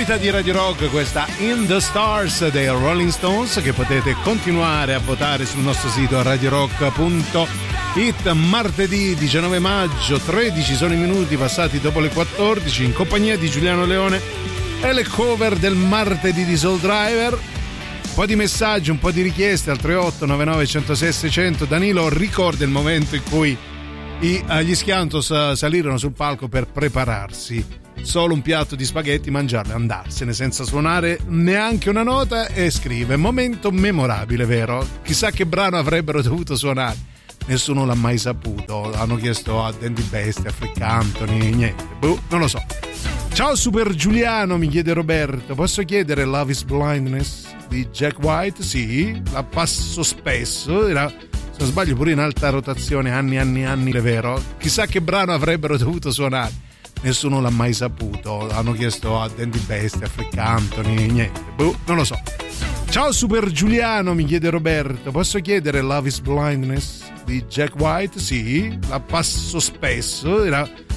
Novità di Radio Rock, questa In the Stars dei Rolling Stones, che potete continuare a votare sul nostro sito radiorock.it. Martedì 19 maggio, 13 sono i minuti passati dopo le 14, in compagnia di Giuliano Leone e le cover del martedì di Soul Driver. Un po' di messaggi, un po' di richieste al 38 99 106 600. Danilo ricorda il momento in cui gli Schiantos salirono sul palco per prepararsi solo un piatto di spaghetti, mangiarlo e andarsene senza suonare neanche una nota, e scrive: momento memorabile, vero? Chissà che brano avrebbero dovuto suonare, nessuno l'ha mai saputo. Hanno chiesto a Dandy Bestia, a Frick Anthony, niente, non lo so. Ciao Super Giuliano, mi chiede Roberto, posso chiedere Love is Blindness di Jack White? Sì, la passo spesso, era, se non sbaglio, pure in alta rotazione anni, è vero? Chissà che brano avrebbero dovuto suonare, nessuno l'ha mai saputo. Hanno chiesto a Dandy Bestia, a Frick Anthony, niente, non lo so. Ciao Super Giuliano, mi chiede Roberto, posso chiedere Love is Blindness di Jack White? Sì, la passo spesso, era, se